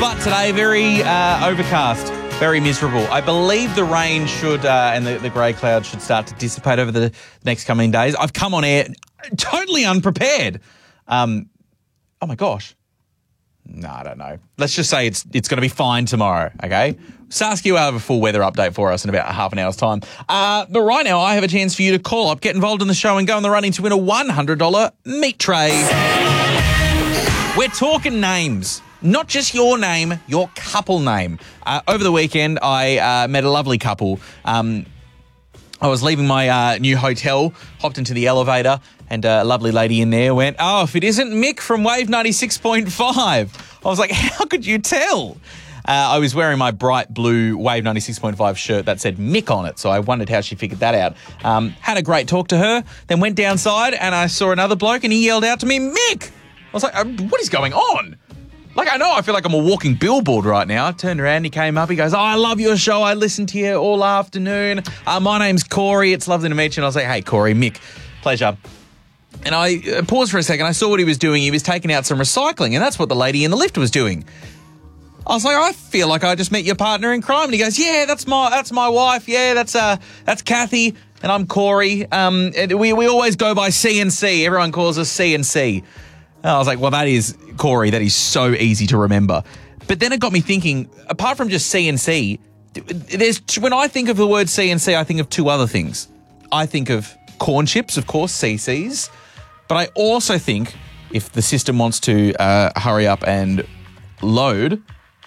But today, very overcast, very miserable. I believe the rain should and the grey clouds should start to dissipate over the next coming days. I've come on air totally unprepared. Oh, my gosh. No, I don't know. Let's just say it's going to be fine tomorrow, okay? Saskia will have a full weather update for us in about half an hour's time. But right now, I have a chance for you to call up, get involved in the show and go in the running to win a $100 meat tray. We're talking names. Not just your name, your couple name. Over the weekend, I met a lovely couple. I was leaving my new hotel, hopped into the elevator, and a lovely lady in there went, "Oh, if it isn't Mick from Wave 96.5. I was like, how could you tell? I was wearing my bright blue Wave 96.5 shirt that said Mick on it, so I wondered how she figured that out. Had a great talk to her, then went downside and I saw another bloke and he yelled out to me, "Mick!" I was like, what is going on? Like, I feel like I'm a walking billboard right now. I turned around, he came up, he goes, "Oh, I love your show. I listened to you all afternoon. My name's Corey. It's lovely to meet you." And I was like, "Hey, Corey, Mick, pleasure." And I paused for a second. I saw what he was doing. He was taking out some recycling, and that's what the lady in the lift was doing. I was like, "I feel like I just met your partner in crime." And he goes, "Yeah, that's my wife. Yeah, that's Kathy, and I'm Corey. And we always go by C&C. Everyone calls us C&C." And I was like, "Well, that is Corey. That is so easy to remember." But then it got me thinking. Apart from just C&C, when I think of the word C&C, I think of two other things. I think of corn chips, of course, CCs. But I also think, if the system wants to hurry up and load,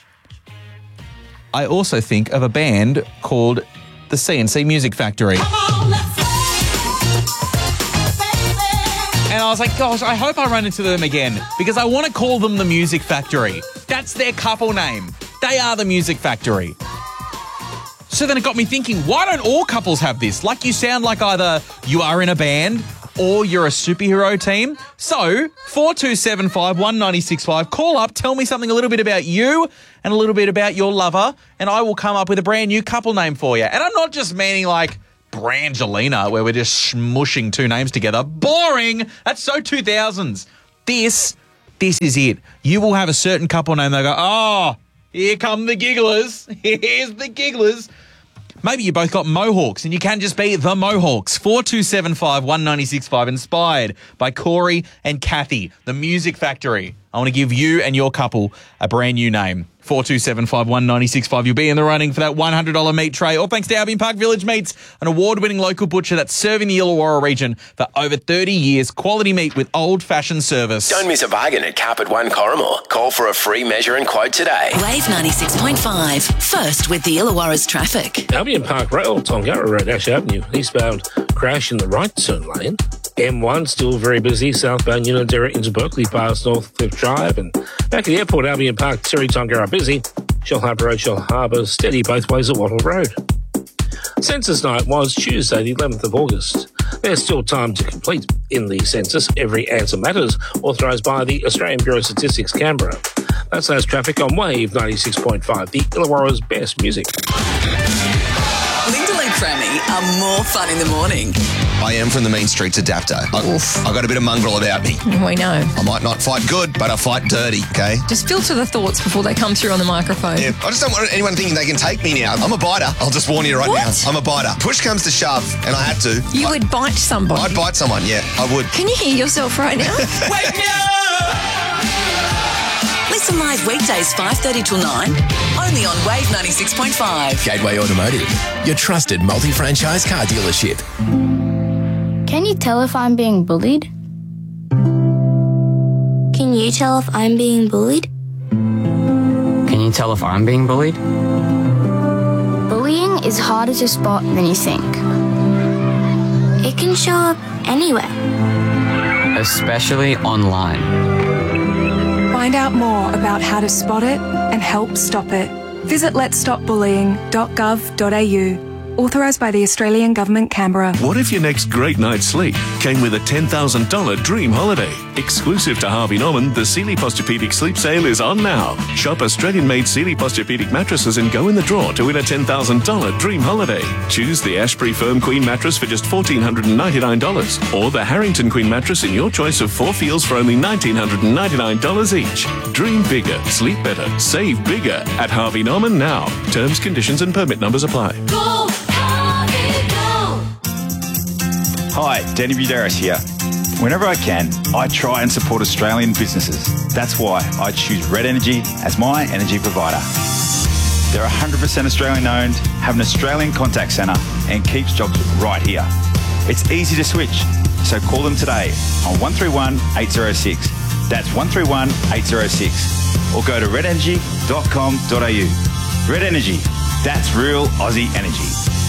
I also think of a band called the C&C Music Factory. And I was like, gosh, I hope I run into them again because I want to call them the Music Factory. That's their couple name. They are the Music Factory. So then it got me thinking, why don't all couples have this? Like, you sound like either you are in a band or you're a superhero team. So 4275 1965, call up, tell me something a little bit about you and a little bit about your lover, and I will come up with a brand new couple name for you. And I'm not just meaning like Brangelina, where we're just smushing two names together. Boring. That's so 2000s. This is it. You will have a certain couple name. They'll go, "Oh, here come the gigglers. Here's the gigglers." Maybe you both got mohawks and you can just be the Mohawks. 4275 1965, inspired by Corey and Kathy, the Music Factory. I want to give you and your couple a brand new name. 4275 1965. You'll be in the running for that $100 meat tray. All thanks to Albion Park Village Meats, an award-winning local butcher that's serving the Illawarra region for over 30 years. Quality meat with old-fashioned service. Don't miss a bargain at Carpet One Corrimal. Call for a free measure and quote today. Wave 96.5. First with the Illawarra's traffic. Albion Park Rail, Tongarra Road, Ash Avenue. Eastbound crash in the right turn lane. M1 still very busy. Southbound Unadera into Berkeley past Northcliffe Drive. And back at the airport, Albion Park, Terry Tongarra busy. Shell Harbour Road, Shell Harbour steady both ways at Wattle Road. Census night was Tuesday, the 11th of August. There's still time to complete in the census. Every answer matters, authorised by the Australian Bureau of Statistics, Canberra. That's last traffic on Wave 96.5, the Illawarra's best music. Lyndall and Crammy are more fun in the morning. I am from the mean streets of Dapto. I got a bit of mongrel about me. We know. I might not fight good, but I fight dirty, okay? Just filter the thoughts before they come through on the microphone. Yeah, I just don't want anyone thinking they can take me now. I'm a biter. I'll just warn you right now. I'm a biter. Push comes to shove, and I had to. You would bite somebody? I'd bite someone, yeah, I would. Can you hear yourself right now? Wake me up! Listen live weekdays 5:30 till 9, only on Wave 96.5. Gateway Automotive, your trusted multi-franchise car dealership. Can you tell if I'm being bullied? Can you tell if I'm being bullied? Can you tell if I'm being bullied? Bullying is harder to spot than you think. It can show up anywhere. Especially online. Find out more about how to spot it and help stop it. Visit letsstopbullying.gov.au. Authorised by the Australian Government, Canberra. What if your next great night's sleep came with a $10,000 dream holiday? Exclusive to Harvey Norman, the Sealy Posturepedic Sleep Sale is on now. Shop Australian-made Sealy Posturepedic mattresses and go in the draw to win a $10,000 dream holiday. Choose the Ashbury Firm Queen mattress for just $1,499 or the Harrington Queen mattress in your choice of 4 feels for only $1,999 each. Dream bigger, sleep better, save bigger at Harvey Norman now. Terms, conditions and permit numbers apply. Go, Harvey, go! Hi, Danny Buderis here. Whenever I can, I try and support Australian businesses. That's why I choose Red Energy as my energy provider. They're 100% Australian owned, have an Australian contact centre and keeps jobs right here. It's easy to switch, so call them today on 131 806. That's 131 806. Or go to redenergy.com.au. Red Energy, that's real Aussie energy.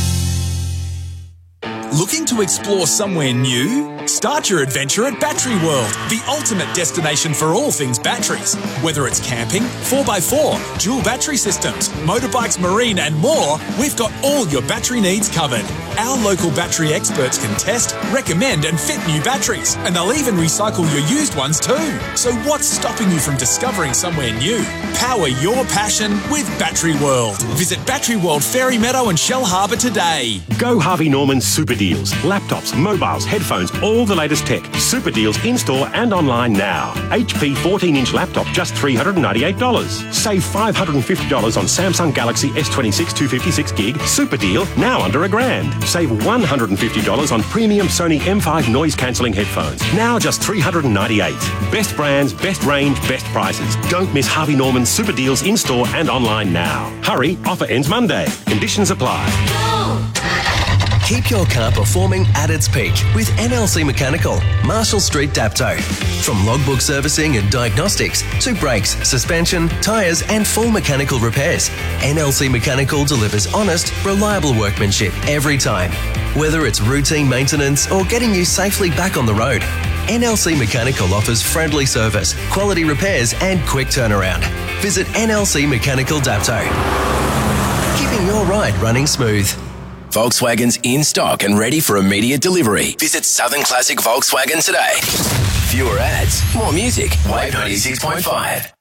Looking to explore somewhere new? Start your adventure at Battery World, the ultimate destination for all things batteries. Whether it's camping, 4x4, dual battery systems, motorbikes, marine and more, we've got all your battery needs covered. Our local battery experts can test, recommend and fit new batteries, and they'll even recycle your used ones too. So what's stopping you from discovering somewhere new? Power your passion with Battery World. Visit Battery World Fairy Meadow and Shell Harbour today. Go Harvey Norman Super Deals. Laptops, mobiles, headphones, all the latest tech. Super deals in-store and online now. HP 14-inch laptop, just $398. Save $550 on Samsung Galaxy S26 256 gig. Super deal, now under $1,000. Save $150 on premium Sony M5 noise-cancelling headphones. Now just $398. Best brands, best range, best prices. Don't miss Harvey Norman Super Deals in-store and online now. Hurry, offer ends Monday. Conditions apply. Keep your car performing at its peak with NLC Mechanical, Marshall Street, Dapto. From logbook servicing and diagnostics to brakes, suspension, tyres and full mechanical repairs, NLC Mechanical delivers honest, reliable workmanship every time. Whether it's routine maintenance or getting you safely back on the road, NLC Mechanical offers friendly service, quality repairs and quick turnaround. Visit NLC Mechanical Dapto. Keeping your ride running smooth. Volkswagen's in stock and ready for immediate delivery. Visit Southern Classic Volkswagen today. Fewer ads, more music. Wave 96.5.